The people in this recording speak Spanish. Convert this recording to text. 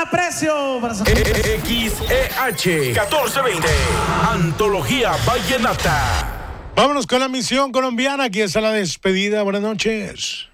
precio. XEH 1420, Antología Vallenata. Vámonos con la misión colombiana. Aquí está la despedida. Buenas noches.